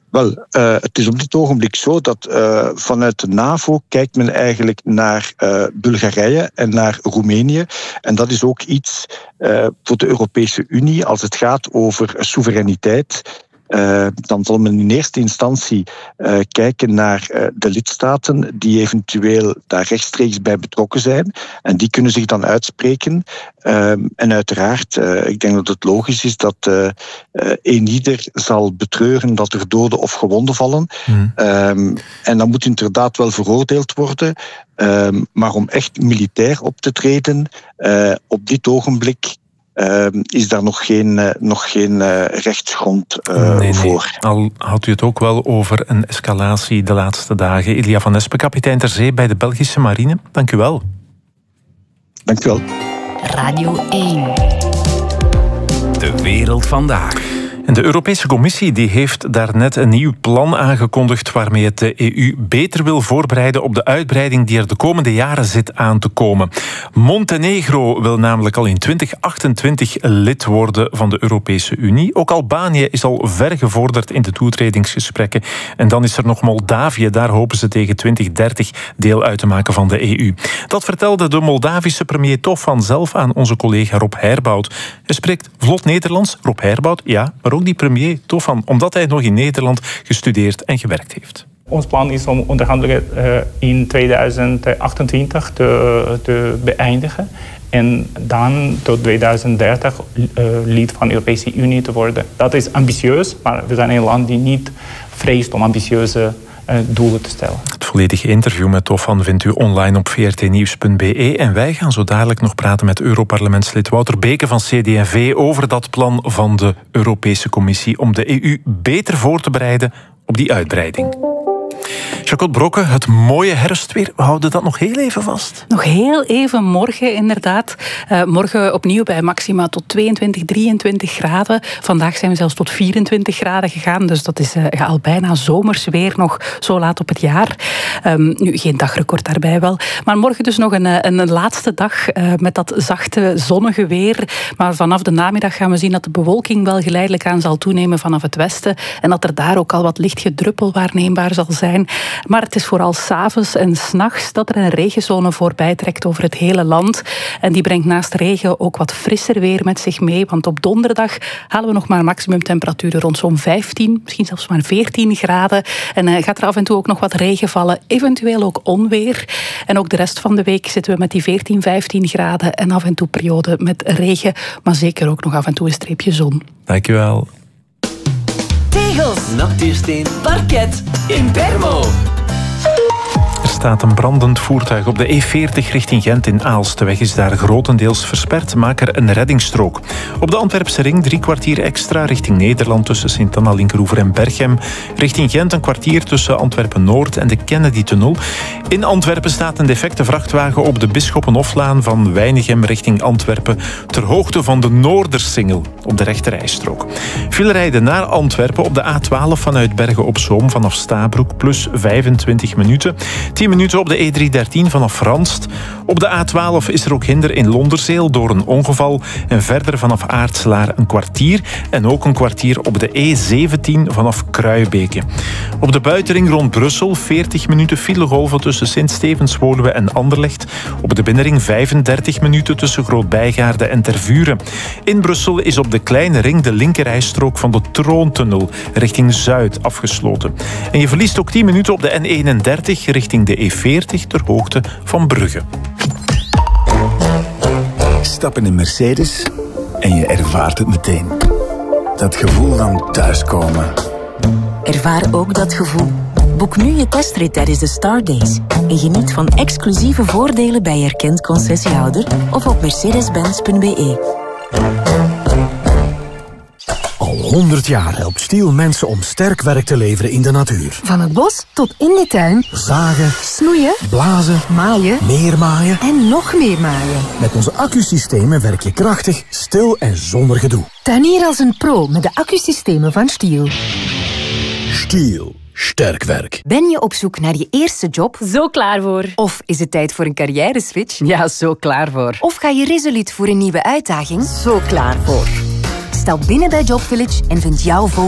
Wel, het is op dit ogenblik zo dat vanuit de NAVO kijkt men eigenlijk naar Bulgarije en naar Roemenië. En dat is ook iets voor de Europese Unie als het gaat over soevereiniteit. Dan zal men in eerste instantie kijken naar de lidstaten die eventueel daar rechtstreeks bij betrokken zijn. En die kunnen zich dan uitspreken. En uiteraard, ik denk dat het logisch is dat eenieder zal betreuren dat er doden of gewonden vallen. En dat moet inderdaad wel veroordeeld worden. Maar om echt militair op te treden, op dit ogenblik is daar nog geen rechtsgrond voor. Al had u het ook wel over een escalatie de laatste dagen. Ilia van Espen, kapitein ter zee bij de Belgische marine. Dank u wel. Dank u wel. Radio 1. De wereld vandaag. En de Europese Commissie die heeft daarnet een nieuw plan aangekondigd waarmee het de EU beter wil voorbereiden op de uitbreiding die er de komende jaren zit aan te komen. Montenegro wil namelijk al in 2028 lid worden van de Europese Unie. Ook Albanië is al ver gevorderd in de toetredingsgesprekken. En dan is er nog Moldavië. Daar hopen ze tegen 2030 deel uit te maken van de EU. Dat vertelde de Moldavische premier Tofan zelf aan onze collega Rob Herbout. Hij spreekt vlot Nederlands. Rob Herbout, ja, maar ook die premier Tofan, omdat hij nog in Nederland gestudeerd en gewerkt heeft. Ons plan is om onderhandelingen in 2028 te beëindigen en dan tot 2030 lid van de Europese Unie te worden. Dat is ambitieus, maar we zijn een land die niet vreest om ambitieuze doelen te stellen. Het volledige interview met Tofan vindt u online op vrtnieuws.be. En wij gaan zo dadelijk nog praten met Europarlementslid Wouter Beke van CD&V over dat plan van de Europese Commissie om de EU beter voor te bereiden op die uitbreiding. Jacot Brokke, het mooie herfstweer, we houden dat nog heel even vast. Nog heel even morgen, inderdaad. Morgen opnieuw bij maxima tot 22, 23 graden. Vandaag zijn we zelfs tot 24 graden gegaan. Dus dat is al bijna zomers weer nog zo laat op het jaar. Nu, geen dagrecord daarbij wel. Maar morgen dus nog een laatste dag met dat zachte, zonnige weer. Maar vanaf de namiddag gaan we zien dat de bewolking wel geleidelijk aan zal toenemen vanaf het westen. En dat er daar ook al wat licht gedruppel waarneembaar zal zijn. Maar het is vooral 's avonds en 's nachts dat er een regenzone voorbij trekt over het hele land. En die brengt naast regen ook wat frisser weer met zich mee. Want op donderdag halen we nog maar maximumtemperaturen rond zo'n 15, misschien zelfs maar 14 graden. En gaat er af en toe ook nog wat regen vallen. Eventueel ook onweer. En ook de rest van de week zitten we met die 14, 15 graden. En af en toe periode met regen. Maar zeker ook nog af en toe een streepje zon. Dankjewel. Tegels, Natuursteen, parket, Impermo. Er staat een brandend voertuig op de E40 richting Gent in Aalst. De weg is daar grotendeels versperd. Maak er een reddingsstrook. Op de Antwerpse ring 3 kwartier extra richting Nederland tussen Sint-Anna, Linkeroever en Berchem. Richting Gent een kwartier tussen Antwerpen-Noord en de Kennedy-tunnel. In Antwerpen staat een defecte vrachtwagen op de Bisschoppenhoflaan van Weinigem richting Antwerpen ter hoogte van de Noordersingel op de rechterrijstrook. Filerijden naar Antwerpen op de A12 vanuit Bergen op Zoom vanaf Stabroek plus 25 minuten. 10 minuten op de E313 vanaf Ranst. Op de A12 is er ook hinder in Londerzeel door een ongeval. En verder vanaf Aartselaar een kwartier. En ook een kwartier op de E17 vanaf Kruijbeke. Op de buitenring rond Brussel 40 minuten filegolven tussen Sint-Stevens-Woluwe en Anderlecht. Op de binnenring 35 minuten tussen Groot-Bijgaarde en Tervuren. In Brussel is op de kleine ring de linkerrijstrook van de Troontunnel richting Zuid afgesloten. En je verliest ook 10 minuten op de N31 richting de E40 ter hoogte van Brugge. Stap in een Mercedes en je ervaart het meteen. Dat gevoel van thuiskomen. Ervaar ook dat gevoel. Boek nu je testrit tijdens de Star Days. En geniet van exclusieve voordelen bij erkend concessiehouder of op mercedes-benz.be. Al 100 jaar helpt Stiel mensen om sterk werk te leveren in de natuur. Van het bos tot in de tuin. Zagen, snoeien, blazen, maaien, meer maaien en nog meer maaien. Met onze accusystemen werk je krachtig, stil en zonder gedoe. Tuinier als een pro met de accusystemen van Stiel. Stiel. Sterk werk. Ben je op zoek naar je eerste job? Zo klaar voor. Of is het tijd voor een carrière-switch? Ja, zo klaar voor. Of ga je resoluut voor een nieuwe uitdaging? Zo klaar voor. Stap binnen bij Job Village en vind jouw